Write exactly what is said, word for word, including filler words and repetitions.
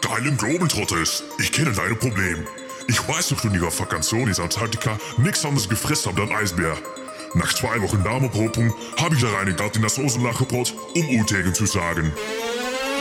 geilem Globetrotters. Ich kenne deine Probleme. Ich weiß noch, du in ihrer Vakantion in Antarktika nichts anderes gefressen habt als Eisbär. Nach zwei Wochen Darmopropung habe ich da reine Gatt in das Soßenlachgebrot, um Utegen zu sagen.